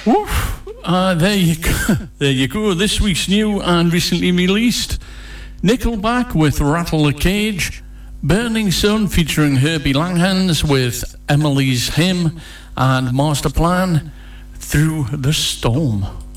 Woof. There you go. There you go. This week's new and recently released. Nickelback with Rattle the Cage. Burning Sun featuring Herbie Langhans with Emily's Hymn. And Master Plan, Through the Storm.